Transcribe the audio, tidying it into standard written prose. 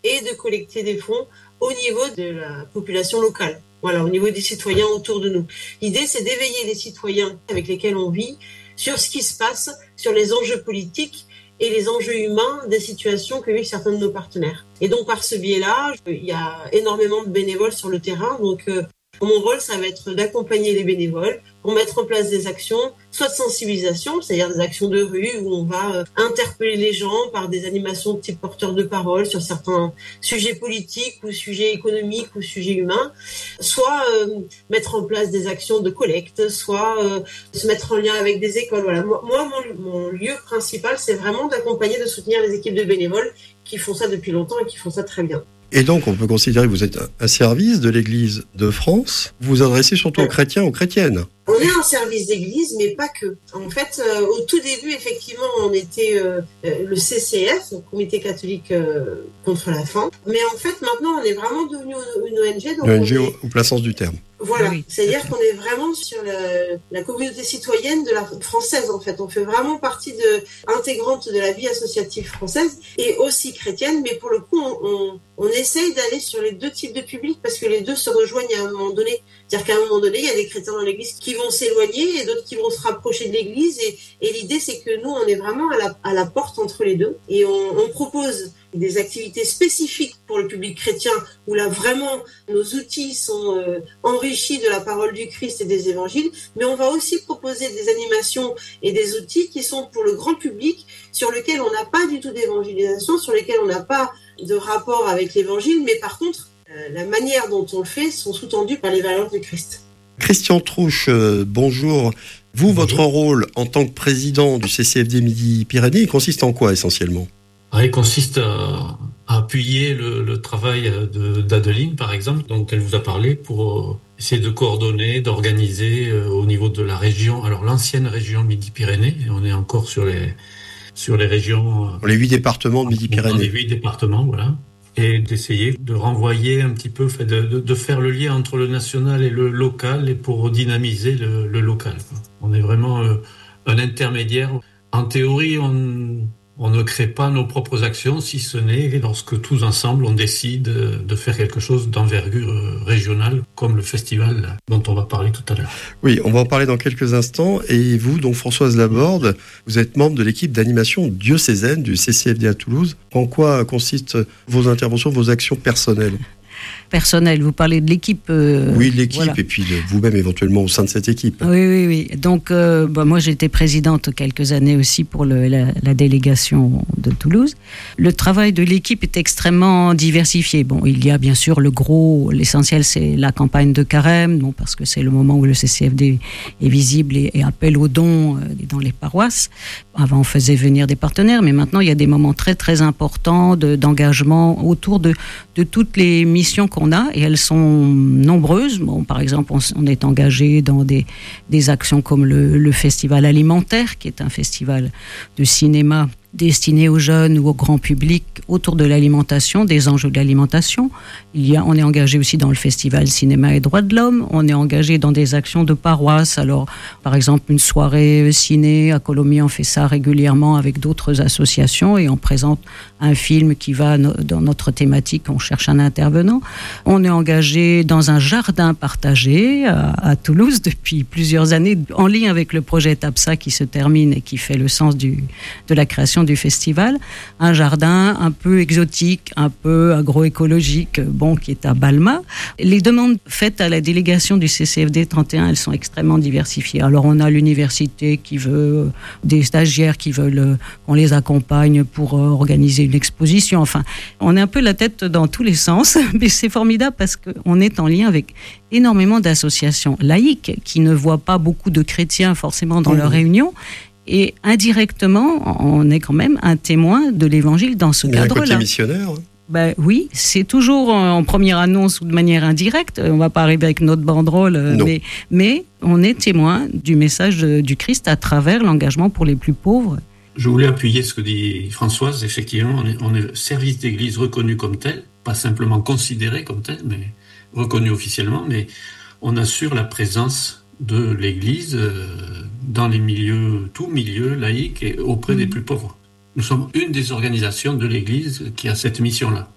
et de collecter des fonds au niveau de la population locale. Voilà, au niveau des citoyens autour de nous. L'idée, c'est d'éveiller les citoyens avec lesquels on vit sur ce qui se passe, sur les enjeux politiques et les enjeux humains des situations que vivent certains de nos partenaires. Et donc, par ce biais-là, il y a énormément de bénévoles sur le terrain. Donc, mon rôle, ça va être d'accompagner les bénévoles pour mettre en place des actions, soit de sensibilisation, c'est-à-dire des actions de rue où on va interpeller les gens par des animations de type porteur de parole sur certains sujets politiques ou sujets économiques ou sujets humains, soit mettre en place des actions de collecte, soit se mettre en lien avec des écoles. Voilà. Moi, mon lieu principal, c'est vraiment d'accompagner, de soutenir les équipes de bénévoles qui font ça depuis longtemps et qui font ça très bien. Et donc, on peut considérer que vous êtes un service de l'Église de France. Vous vous adressez surtout aux chrétiens, aux chrétiennes. On est un service d'église, mais pas que. En fait, au tout début, effectivement, on était le CCF, le Comité catholique contre la faim. Mais en fait, maintenant, on est vraiment devenu une ONG. Donc ONG au plein sens du terme. Voilà, oui. C'est-à-dire qu'on est vraiment sur la communauté citoyenne de la française, en fait. On fait vraiment partie intégrante de la vie associative française et aussi chrétienne, mais pour le coup, on essaye d'aller sur les deux types de publics parce que les deux se rejoignent à un moment donné. C'est-à-dire qu'à un moment donné, il y a des chrétiens dans l'église qui vont s'éloigner et d'autres qui vont se rapprocher de l'église. Et l'idée, c'est que nous, on est vraiment à la porte entre les deux. Et on propose des activités spécifiques pour le public chrétien où là, vraiment, nos outils sont enrichis de la parole du Christ et des évangiles. Mais on va aussi proposer des animations et des outils qui sont pour le grand public sur lesquels on n'a pas du tout d'évangélisation, sur lesquels on n'a pas de rapport avec l'évangile. Mais par contre, la manière dont on le fait sont sous-tendues par les valeurs du Christ. Christian Trouche, bonjour. Vous, votre rôle en tant que président du CCFD Midi-Pyrénées, il consiste en quoi essentiellement ? Il consiste à appuyer le travail d'Adeline, par exemple, dont elle vous a parlé, pour essayer de coordonner, d'organiser au niveau de la région, alors l'ancienne région Midi-Pyrénées, et on est encore sur les régions... Les 8 départements de Midi-Pyrénées. Les 8 départements, voilà. Et d'essayer de renvoyer un petit peu, de faire le lien entre le national et le local et pour dynamiser le local. On est vraiment un intermédiaire. En théorie, on ne crée pas nos propres actions si ce n'est lorsque tous ensemble on décide de faire quelque chose d'envergure régionale comme le festival dont on va parler tout à l'heure. Oui, on va en parler dans quelques instants. Et vous, donc Françoise Laborde, vous êtes membre de l'équipe d'animation diocésaine du CCFD à Toulouse. En quoi consistent vos interventions, vos actions personnelles ? Personnel, vous parlez de l'équipe. Oui, de l'équipe, voilà. Et puis de vous-même éventuellement au sein de cette équipe. Oui. Donc, moi, j'ai été présidente quelques années aussi pour la délégation de Toulouse. Le travail de l'équipe est extrêmement diversifié. Bon, il y a bien sûr l'essentiel, c'est la campagne de carême, donc, parce que c'est le moment où le CCFD est visible et appelle aux dons dans les paroisses. Avant, on faisait venir des partenaires, mais maintenant, il y a des moments très, très importants d'engagement autour de toutes les missions qu'on a, et elles sont nombreuses. Bon, par exemple, on est engagé dans des actions comme le festival alimentaire, qui est un festival de cinéma destiné aux jeunes ou au grand public autour de l'alimentation, des enjeux de l'alimentation. On est engagé aussi dans le festival Cinéma et Droits de l'Homme. On est engagé dans des actions de paroisse. Alors, par exemple, une soirée ciné à Colomiers, on fait ça régulièrement avec d'autres associations et on présente un film qui va dans notre thématique. On cherche un intervenant. On est engagé dans un jardin partagé à Toulouse depuis plusieurs années, en lien avec le projet TAPSA qui se termine et qui fait le sens de la création du festival. Un jardin un peu exotique, un peu agroécologique, qui est à Balma. Les demandes faites à la délégation du CCFD 31, elles sont extrêmement diversifiées. Alors, on a l'université qui veut, des stagiaires qui veulent qu'on les accompagne pour organiser une exposition. Enfin, on est un peu la tête dans tous les sens, mais c'est formidable parce qu'on est en lien avec énormément d'associations laïques qui ne voient pas beaucoup de chrétiens forcément dans leurs réunions. Et indirectement, on est quand même un témoin de l'évangile dans ce cadre-là. Un côté missionnaire. Oui, c'est toujours en première annonce ou de manière indirecte. On ne va pas arriver avec notre banderole, mais on est témoin du message du Christ à travers l'engagement pour les plus pauvres. Je voulais appuyer ce que dit Françoise. Effectivement, on est service d'église reconnu comme tel, pas simplement considéré comme tel, mais reconnu officiellement, mais on assure la présence de l'Église dans les milieux, tous milieux laïques et auprès des plus pauvres. Nous sommes une des organisations de l'Église qui a cette mission-là.